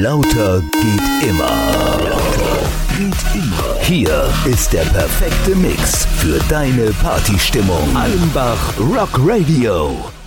Lauter geht immer. Hier ist der perfekte Mix für deine Partystimmung. Allenbach Rock Radio.